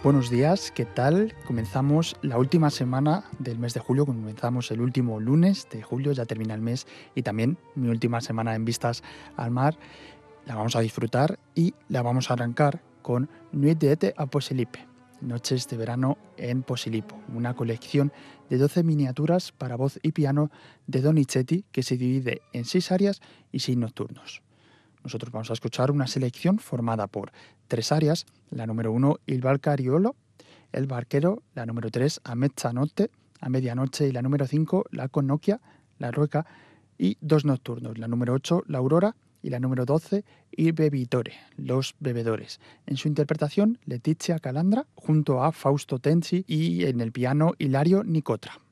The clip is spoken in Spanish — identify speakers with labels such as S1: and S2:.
S1: Buenos días, ¿qué tal? Comenzamos la última semana del mes de julio, comenzamos el último lunes de julio, ya termina el mes y también mi última semana en vistas al mar. La vamos a disfrutar y la vamos a arrancar con Nuit d'été à Posillipo, Noches de verano en Posillipo, una colección de 12 miniaturas para voz y piano de Donizetti que se divide en 6 arias y 6 nocturnos. Nosotros vamos a escuchar una selección formada por 3 arias, la número 1, Il Valcariolo, El Barquero, la número 3, A Mezzanotte, A Medianoche, y la número 5, La Connocchia, La Rueca, y 2 nocturnos, la número 8, La Aurora, y la número 12, Il Bevitore, Los Bebedores. En su interpretación, Letizia Calandra, junto a Fausto Tenzi, y en el piano, Hilario Nicotra.